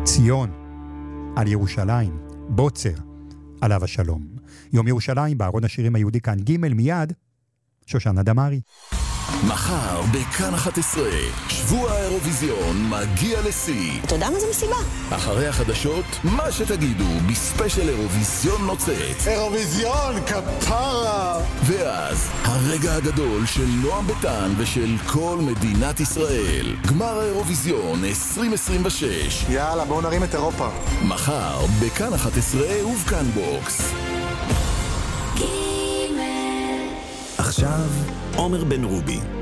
ציון, על ירושלים, בוצר, עליו השלום. יום ירושלים, בארון השירים היהודי כאן ג' מיד, שושנה דמארי. מחר בכאן 11, שבוע האירוויזיון מגיע לשיא. אתה יודע מה זה מסיבה? אחרי החדשות, מה שתגידו בספיישל אירוויזיון נוצץ. אירוויזיון, כפרה! ואז, הרגע הגדול של נועם ביטן ושל כל מדינת ישראל. גמר האירוויזיון 2026. יאללה, בואו נרים את אירופה. מחר בכאן 11 ובכאן בוקס. עכשיו, עומר בן רובי.